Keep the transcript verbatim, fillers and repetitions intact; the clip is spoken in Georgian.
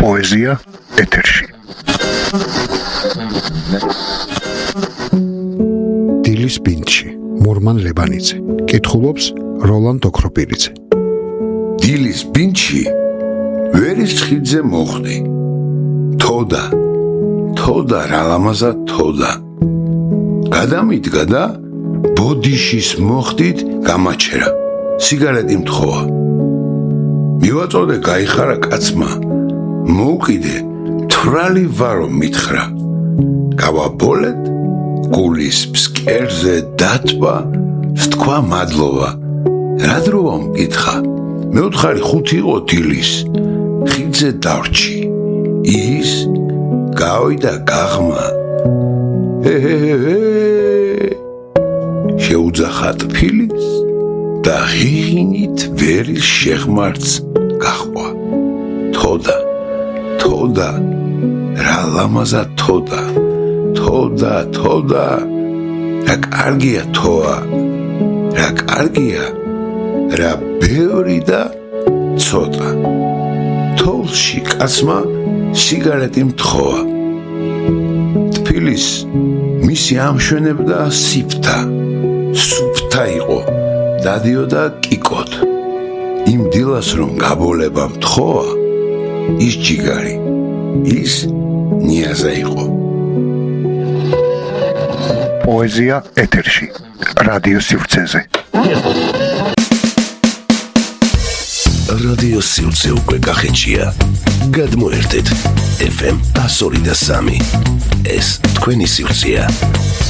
პოეზია ეთერში. დილის ბინდში მორმან ლებანიძე კითხულობს როლანდ ოქროპირიძე. დილის ბინდში ვერის ხიდზე მოხდი. თოდა, თოდა რა ლამაზა თოდა. გადამიდგა და ბოდიშის მოხდით გამაჩერა. სიგარეტი მთხოვა. მივაწოდე გაიხარა კაცმა. მოუკიდე თვრალი ვარო მითხრა. გავაბოლეთ გულის ფსკერზე დათვა სთქვა მადლობა. რა დროა მკითხა. მეოთხარი ხუთი იყო დილის. ხიდზე დავრჩი. ის გავიდა გაღმა. ჰე შეუძახა ტფილის და ღიღინით ვერის შეღმართს გაჰყვა. თოდა, თოდა, რა ლამაზა თოდა, თოდა, თოდა, რა კარგია თოა, რა კარგია, რა ბევრი და ცოტა. თოვლში კაცმა სიგარეტი მთხოვა. ტფილის მისი ამშვენებდა სიფთა, სუფთა იყო, დადიოდა კიკოთ. იმ დილას რომ გაბოლება მთხოვა, ის ჯიგარი, ის ნიაზა იყო. პოეზია ეთერში, რადიო სივრცეზე. რადიო სივრცე უკვე გახეჩია. გადმოერთეთ ეფ ემ one oh three point three. ეს თქვენი სივრცეა.